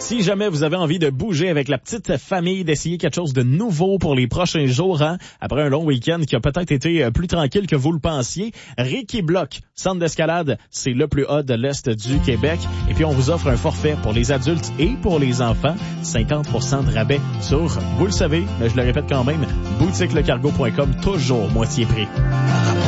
Si jamais vous avez envie de bouger avec la petite famille, d'essayer quelque chose de nouveau pour les prochains jours, après un long week-end qui a peut-être été plus tranquille que vous le pensiez, Ricky Block, centre d'escalade, c'est le plus hot de l'Est du Québec. Et puis on vous offre un forfait pour les adultes et pour les enfants, 50% de rabais sur, vous le savez, mais je le répète quand même, boutiquelecargo.com, toujours moitié prix.